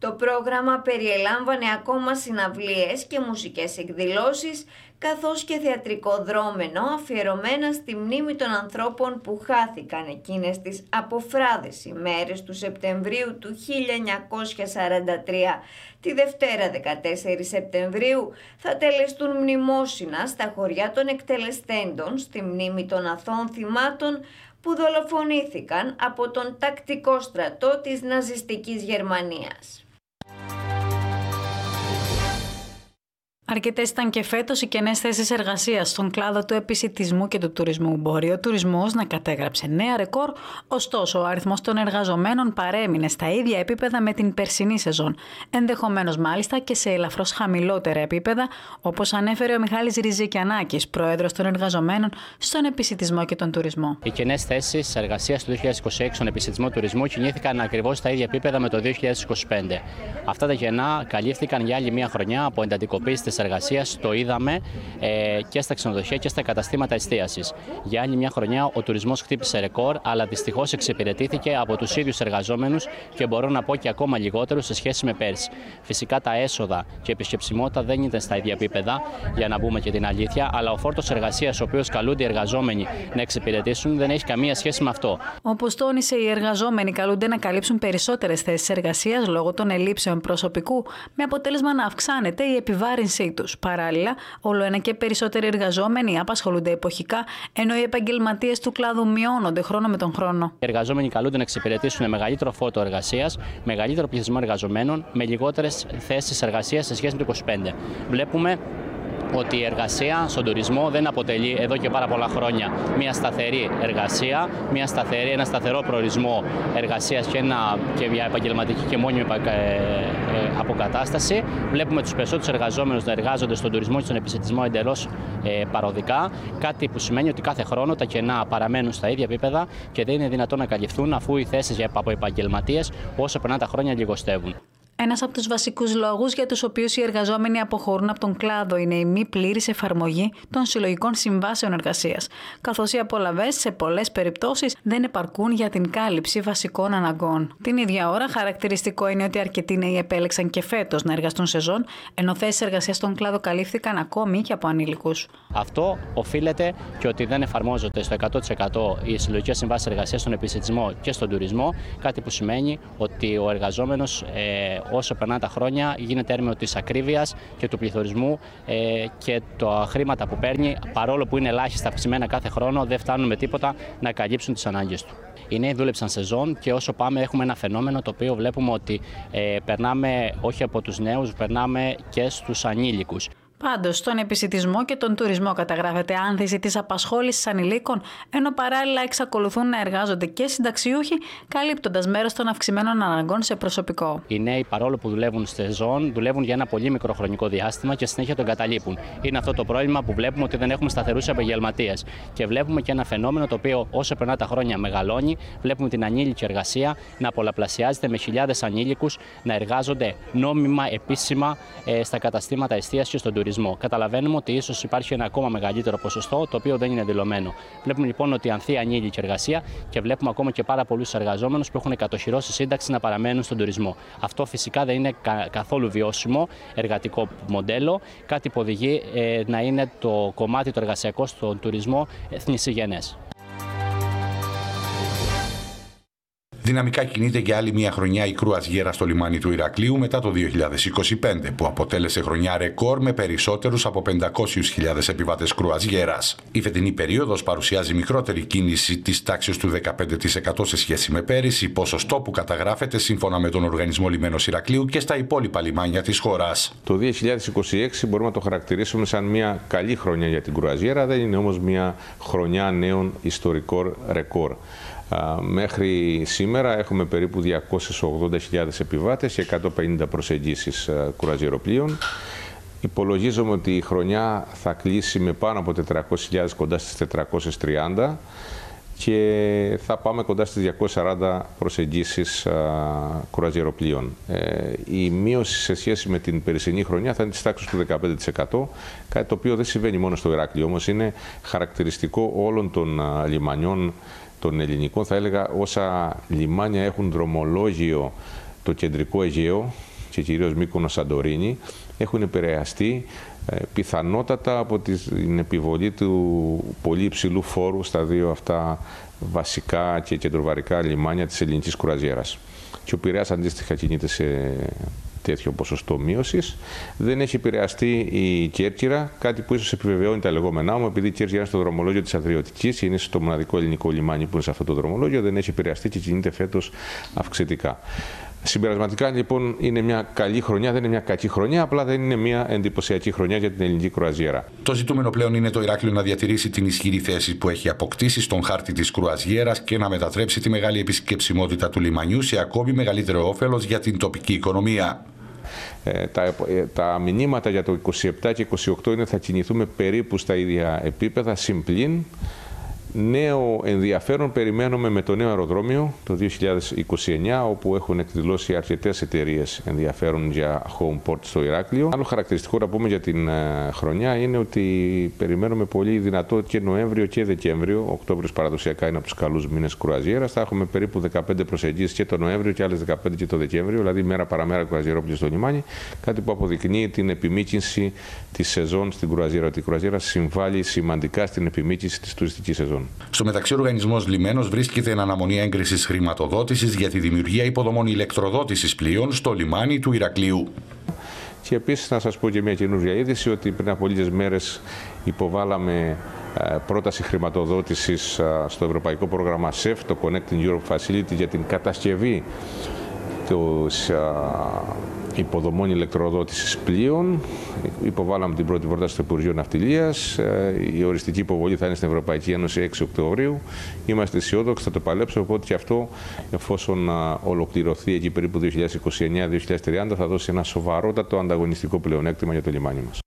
Το πρόγραμμα περιελάμβανε ακόμα συναυλίες και μουσικές εκδηλώσεις, καθώς και θεατρικό δρόμενο αφιερωμένα στη μνήμη των ανθρώπων που χάθηκαν εκείνες τις αποφράδες ημέρες του Σεπτεμβρίου του 1943. Τη Δευτέρα 14 Σεπτεμβρίου θα τελεστούν μνημόσυνα στα χωριά των εκτελεστέντων στη μνήμη των αθώων θυμάτων που δολοφονήθηκαν από τον τακτικό στρατό της ναζιστικής Γερμανίας. Αρκετές ήταν και φέτος οι κενές θέσεις εργασίας στον κλάδο του επισιτισμού και του τουρισμού. Μπορεί ο τουρισμός να κατέγραψε νέα ρεκόρ, ωστόσο ο αριθμός των εργαζομένων παρέμεινε στα ίδια επίπεδα με την περσινή σεζόν. Ενδεχομένως μάλιστα και σε ελαφρώς χαμηλότερα επίπεδα, όπως ανέφερε ο Μιχάλης Ριζικιανάκης, πρόεδρος των εργαζομένων στον επισιτισμό και τον τουρισμό. Οι κενές θέσεις εργασίας του 2026 στον επισιτισμό τουρισμού κινήθηκαν ακριβώς στα ίδια επίπεδα με το 2025. Αυτά τα κενά καλύφθηκαν για άλλη μια χρονιά από εντατικοποίηση της εργασίας, το είδαμε και στα ξενοδοχεία και στα καταστήματα εστίασης. Για άλλη μια χρονιά ο τουρισμός χτύπησε ρεκόρ, αλλά δυστυχώς εξυπηρετήθηκε από τους ίδιους εργαζόμενους και μπορώ να πω και ακόμα λιγότερους σε σχέση με πέρσι. Φυσικά τα έσοδα και η επισκεψιμότητα δεν ήταν στα ίδια επίπεδα, για να πούμε και την αλήθεια, αλλά ο φόρτος εργασίας, ο οποίος καλούνται οι εργαζόμενοι να εξυπηρετήσουν, δεν έχει καμία σχέση με αυτό. Όπως τόνισε, οι εργαζόμενοι καλούνται να καλύψουν περισσότερες θέσεις εργασίας λόγω των ελλείψεων προσωπικού, με αποτέλεσμα να αυξάνεται η επιβάρυνσή τους. Παράλληλα, όλο ένα και περισσότεροι εργαζόμενοι απασχολούνται εποχικά, ενώ οι επαγγελματίες του κλάδου μειώνονται χρόνο με τον χρόνο. Οι εργαζόμενοι καλούνται να εξυπηρετήσουν μεγαλύτερο φόρτο εργασίας, μεγαλύτερο πληθυσμό εργαζομένων, με λιγότερες θέσεις εργασίας σε σχέση με το 2025. Βλέπουμε ότι η εργασία στον τουρισμό δεν αποτελεί εδώ και πάρα πολλά χρόνια μια σταθερή εργασία, ένα σταθερό προορισμό εργασίας και μια επαγγελματική και μόνιμη αποκατάσταση. Βλέπουμε τους περισσότερους εργαζόμενους να εργάζονται στον τουρισμό και στον επισιτισμό εντελώς παροδικά, κάτι που σημαίνει ότι κάθε χρόνο τα κενά παραμένουν στα ίδια επίπεδα και δεν είναι δυνατόν να καλυφθούν, αφού οι θέσεις από επαγγελματίες όσο περνάνε τα χρόνια λιγοστεύουν. Ένας από τους βασικούς λόγους για τους οποίους οι εργαζόμενοι αποχωρούν από τον κλάδο είναι η μη πλήρης εφαρμογή των συλλογικών συμβάσεων εργασίας, καθώς οι απολαβές σε πολλές περιπτώσεις δεν επαρκούν για την κάλυψη βασικών αναγκών. Την ίδια ώρα, χαρακτηριστικό είναι ότι αρκετοί νέοι επέλεξαν και φέτος να εργαστούν σεζόν, ενώ θέσεις εργασίας στον κλάδο καλύφθηκαν ακόμη και από ανήλικους. Αυτό οφείλεται και ότι δεν εφαρμόζονται στο 100% οι συλλογικές συμβάσεις εργασίας στον επισιτισμό και στον τουρισμό, κάτι που σημαίνει ότι ο εργαζόμενος όσο περνάνε τα χρόνια γίνεται έρμεο της ακρίβειας και του πληθωρισμού και τα χρήματα που παίρνει, παρόλο που είναι ελάχιστα αυξημένα κάθε χρόνο, δεν φτάνουν με τίποτα να καλύψουν τις ανάγκες του. Οι νέοι δούλεψαν σεζόν και όσο πάμε έχουμε ένα φαινόμενο το οποίο βλέπουμε ότι περνάμε όχι από τους νέους, περνάμε και στους ανήλικους. Πάντως, στον επισιτισμό και τον τουρισμό καταγράφεται άνθηση της απασχόλησης ανηλίκων, ενώ παράλληλα εξακολουθούν να εργάζονται και συνταξιούχοι, καλύπτοντας μέρος των αυξημένων αναγκών σε προσωπικό. Οι νέοι, παρόλο που δουλεύουν στη σεζόν, δουλεύουν για ένα πολύ μικρό χρονικό διάστημα και συνέχεια τον καταλείπουν. Είναι αυτό το πρόβλημα που βλέπουμε, ότι δεν έχουμε σταθερούς επαγγελματίες. Και βλέπουμε και ένα φαινόμενο το οποίο όσο περνά τα χρόνια μεγαλώνει. Βλέπουμε την ανήλικη εργασία να πολλαπλασιάζεται με χιλιάδες ανήλικους να εργάζονται νόμιμα, επίσημα στα καταστήματα εστίασης και στον τουρισμό. Καταλαβαίνουμε ότι ίσως υπάρχει ένα ακόμα μεγαλύτερο ποσοστό το οποίο δεν είναι δηλωμένο. Βλέπουμε λοιπόν ότι ανθεί η ανήλικη εργασία και βλέπουμε ακόμα και πάρα πολλούς εργαζόμενους που έχουν κατοχυρώσει σύνταξη να παραμένουν στον τουρισμό. Αυτό φυσικά δεν είναι καθόλου βιώσιμο εργατικό μοντέλο, κάτι που οδηγεί να είναι το κομμάτι το εργασιακό στον τουρισμό θνησιγενές. Δυναμικά κινείται για άλλη μια χρονιά η κρουαζιέρα στο λιμάνι του Ηρακλείου μετά το 2025, που αποτέλεσε χρονιά ρεκόρ με περισσότερους από 500.000 επιβάτες κρουαζιέρας. Η φετινή περίοδος παρουσιάζει μικρότερη κίνηση της τάξης του 15% σε σχέση με πέρυσι, ποσοστό που καταγράφεται σύμφωνα με τον Οργανισμό Λιμένος Ηρακλείου και στα υπόλοιπα λιμάνια της χώρας. Το 2026 μπορούμε να το χαρακτηρίσουμε σαν μια καλή χρονιά για την κρουαζιέρα, δεν είναι όμως μια χρονιά νέων ιστορικών ρεκόρ. Μέχρι σήμερα έχουμε περίπου 280.000 επιβάτες και 150 προσεγγίσεις κρουαζιεροπλοίων. Υπολογίζουμε ότι η χρονιά θα κλείσει με πάνω από 400.000, κοντά στις 430, και θα πάμε κοντά στις 240 προσεγγίσεις κρουαζιεροπλοίων. Η μείωση σε σχέση με την περσινή χρονιά θα είναι της τάξης του 15%, κάτι το οποίο δεν συμβαίνει μόνο στο Ηράκλειο, όμως είναι χαρακτηριστικό όλων των λιμανιών των ελληνικών. Θα έλεγα όσα λιμάνια έχουν δρομολόγιο το κεντρικό Αιγαίο, και κυρίως Μύκονος Σαντορίνη έχουν επηρεαστεί πιθανότατα από την επιβολή του πολύ υψηλού φόρου στα δύο αυτά βασικά και κεντροβαρικά λιμάνια της ελληνικής κρουαζιέρας. Και ο Πειραιάς αντίστοιχα κινείται σε τέτοιο ποσοστό μείωσης. Δεν έχει επηρεαστεί η Κέρκυρα, κάτι που ίσως επιβεβαιώνει τα λεγόμενά μου, επειδή η Κέρκυρα είναι στο δρομολόγιο της Αδριωτικής, είναι στο μοναδικό ελληνικό λιμάνι που είναι σε αυτό το δρομολόγιο, δεν έχει επηρεαστεί και κινείται φέτος αυξητικά. Συμπερασματικά λοιπόν είναι μια καλή χρονιά, δεν είναι μια κακή χρονιά, απλά δεν είναι μια εντυπωσιακή χρονιά για την ελληνική κρουαζιέρα. Το ζητούμενο πλέον είναι το Ηράκλειο να διατηρήσει την ισχυρή θέση που έχει αποκτήσει στον χάρτη της κρουαζιέρας και να μετατρέψει τη μεγάλη επισκεψιμότητα του λιμανιού σε ακόμη μεγαλύτερο όφελος για την τοπική οικονομία. Τα μηνύματα για το 27 και 28 είναι θα κινηθούμε περίπου στα ίδια επίπεδα, συμπλήν. Νέο ενδιαφέρον περιμένουμε με το νέο αεροδρόμιο το 2029, όπου έχουν εκδηλώσει αρκετές εταιρείες ενδιαφέρον για home port στο Ηράκλειο. Άλλο χαρακτηριστικό να πούμε για την χρονιά είναι ότι περιμένουμε πολύ δυνατό και Νοέμβριο και Δεκέμβριο. Οκτώβριος παραδοσιακά είναι από τους καλούς μήνες κρουαζιέρας. Θα έχουμε περίπου 15 προσεγγίσεις και το Νοέμβριο και άλλες 15 και το Δεκέμβριο, δηλαδή μέρα παραμέρα κρουαζιερόπλοιο στο λιμάνι. Κάτι που αποδεικνύει την επιμήκυνση της σεζόν στην κρουαζιέρα. Η κρουαζιέρα συμβάλλει σημαντικά στην επιμήκυνση της τουριστικής σεζόν. Στο μεταξύ, ο οργανισμός Λιμένος βρίσκεται εν αναμονή έγκρισης χρηματοδότησης για τη δημιουργία υποδομών ηλεκτροδότησης πλοίων στο λιμάνι του Ηρακλείου. Και επίσης να σας πω και μια καινούργια είδηση, ότι πριν από λίγες μέρες υποβάλαμε πρόταση χρηματοδότησης στο ευρωπαϊκό πρόγραμμα SEF, το Connecting Europe Facility, για την κατασκευή υποδομών ηλεκτροδότησης πλοίων. Υποβάλαμε την πρώτη πρόταση στο Υπουργείο Ναυτιλίας. Η οριστική υποβολή θα είναι στην Ευρωπαϊκή Ένωση 6 Οκτωβρίου. Είμαστε αισιόδοξοι, θα το παλέψουμε, οπότε και αυτό, εφόσον ολοκληρωθεί εκεί περίπου 2029-2030, θα δώσει ένα σοβαρότατο ανταγωνιστικό πλεονέκτημα για το λιμάνι μας.